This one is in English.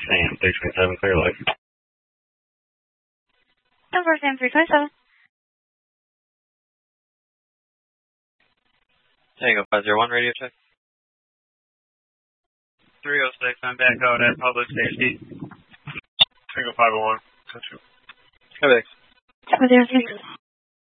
Sam 327, Clear Lake. Number Sam 327. Tango 501, radio check. 306, I'm back out at Public Safety. Tango 501, 2. Go back. 706.